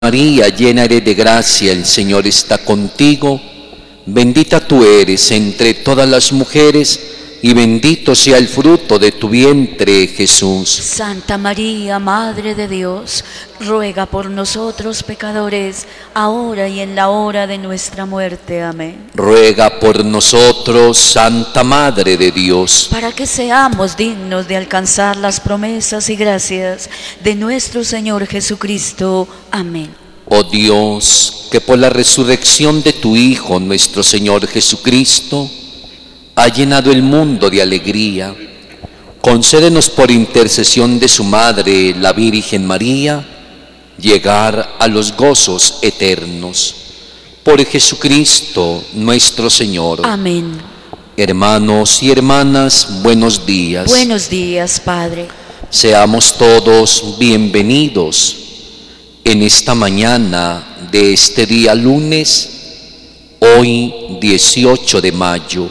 María, llena eres de gracia, el Señor está contigo. Bendita tú eres entre todas las mujeres, y bendito sea el fruto de tu vientre, Jesús. Santa María, Madre de Dios, ruega por nosotros pecadores, ahora y en la hora de nuestra muerte. Amén. Ruega por nosotros, Santa Madre de Dios, para que seamos dignos de alcanzar las promesas y gracias de nuestro Señor Jesucristo. Amén. Oh Dios, que por la resurrección de tu Hijo, nuestro Señor Jesucristo, ha llenado el mundo de alegría, concédenos por intercesión de su Madre, la Virgen María, llegar a los gozos eternos. Por Jesucristo nuestro Señor. Amén. Hermanos y hermanas, buenos días. Buenos días, Padre. Seamos todos bienvenidos en esta mañana de este día lunes, hoy 18 de mayo.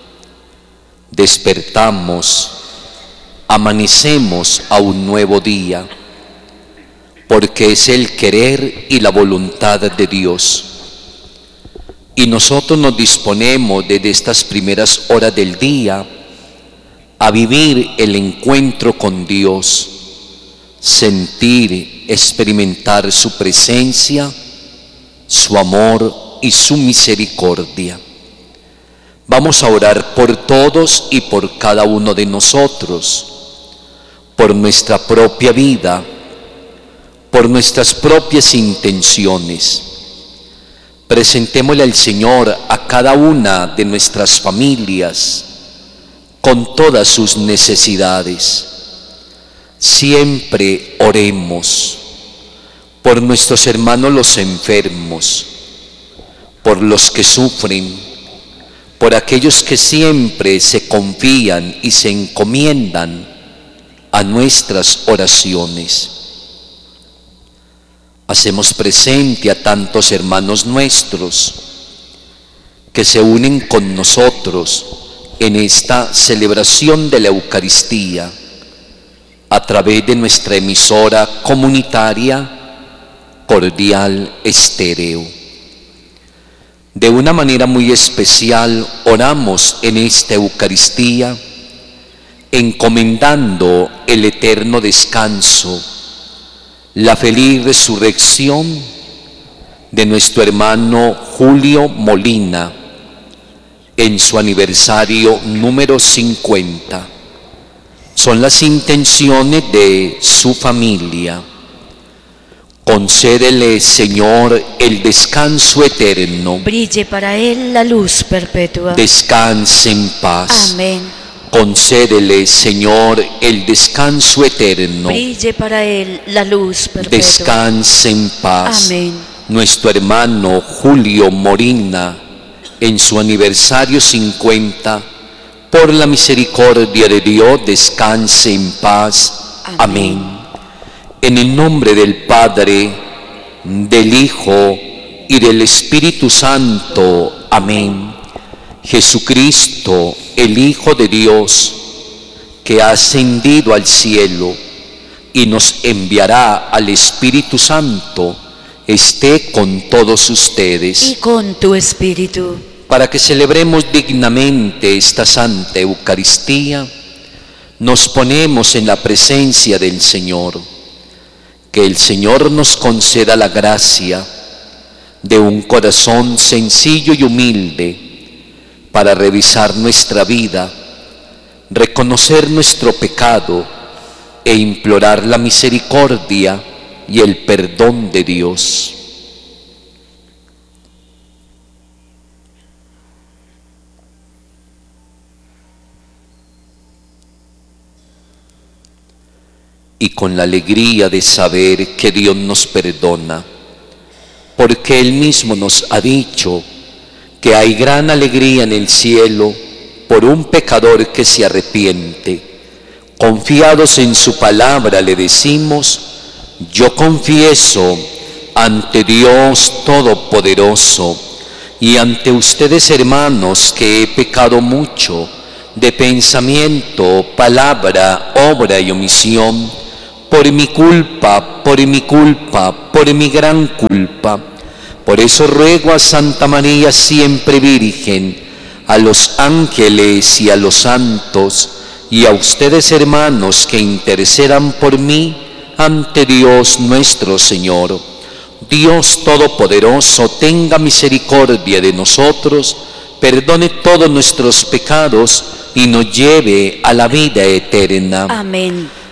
Despertamos, amanecemos a un nuevo día, porque es el querer y la voluntad de Dios. Y nosotros nos disponemos desde estas primeras horas del día a vivir el encuentro con Dios, sentir, experimentar su presencia, su amor y su misericordia. Vamos a orar por todos y por cada uno de nosotros, por nuestra propia vida, por nuestras propias intenciones. Presentémosle al Señor a cada una de nuestras familias con todas sus necesidades. Siempre oremos por nuestros hermanos los enfermos, por los que sufren, por aquellos que siempre se confían y se encomiendan a nuestras oraciones. Hacemos presente a tantos hermanos nuestros que se unen con nosotros en esta celebración de la Eucaristía a través de nuestra emisora comunitaria Cordial Estéreo. De una manera muy especial oramos en esta Eucaristía, encomendando el eterno descanso, la feliz resurrección de nuestro hermano Julio Molina en su aniversario número 50. Son las intenciones de su familia. Concédele, Señor, el descanso eterno. Brille para él la luz perpetua. Descanse en paz. Amén. Concédele, Señor, el descanso eterno. Brille para él la luz perpetua. Descanse en paz. Amén. Nuestro hermano Julio Molina, en su aniversario 50, por la misericordia de Dios, descanse en paz. Amén. En el nombre del Padre, del Hijo y del Espíritu Santo. Amén. Jesucristo, el Hijo de Dios, que ha ascendido al cielo y nos enviará al Espíritu Santo, esté con todos ustedes. Y con tu espíritu. Para que celebremos dignamente esta Santa Eucaristía, nos ponemos en la presencia del Señor. Que el Señor nos conceda la gracia de un corazón sencillo y humilde para revisar nuestra vida, reconocer nuestro pecado e implorar la misericordia y el perdón de Dios. Y con la alegría de saber que Dios nos perdona, porque Él mismo nos ha dicho que hay gran alegría en el cielo por un pecador que se arrepiente. Confiados en su palabra le decimos: yo confieso ante Dios Todopoderoso y ante ustedes, hermanos, que he pecado mucho de pensamiento, palabra, obra y omisión, por mi culpa, por mi culpa, por mi gran culpa. Por eso ruego a Santa María siempre Virgen, a los ángeles y a los santos, y a ustedes hermanos que intercedan por mí ante Dios nuestro Señor. Dios Todopoderoso tenga misericordia de nosotros, perdone todos nuestros pecados y nos lleve a la vida eterna. Amén.